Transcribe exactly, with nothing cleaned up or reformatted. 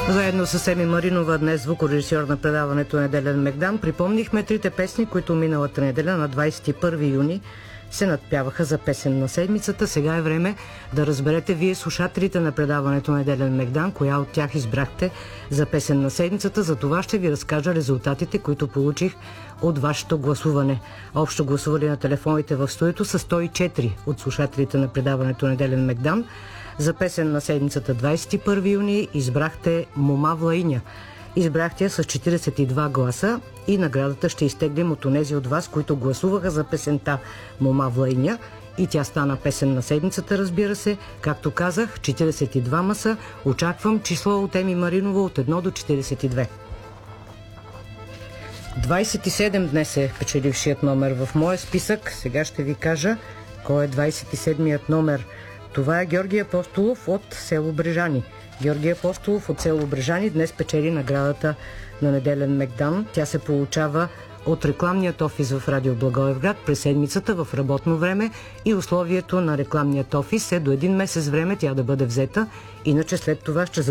Заедно с Еми Маринова, днес звукорежисьор на предаването Неделен Мегдан, припомнихме трите песни, които миналата неделя на двадесет и първи юни се надпяваха за песен на седмицата. Сега е време да разберете вие, слушателите на предаването Неделен Мегдан, коя от тях избрахте за песен на седмицата. За това ще ви разкажа резултатите, които получих от вашето гласуване. Общо гласували на телефоните в студиото са сто и четири от слушателите на предаването Неделен Мегдан. За песен на седмицата двадесет и първи юни избрахте Мома Влаиня. Избрахте я с четиридесет и два гласа и наградата ще изтеглим от онези от вас, които гласуваха за песента Мома Влаиня. И тя стана песен на седмицата, разбира се. Както казах, четиридесет и два маса. Очаквам число от Еми Маринова от едно до четиридесет и две. двадесет и седем днес е печелившият номер в моя списък. Сега ще ви кажа кой е двадесет и седмият номер. Това е Георги Апостолов от село Брежани. Георги Апостолов от село Брежани днес печели наградата на Неделен Мегдан. Тя се получава от рекламният офис в Радио Благоевград през седмицата в работно време и условието на рекламният офис е до един месец време тя да бъде взета, иначе след това ще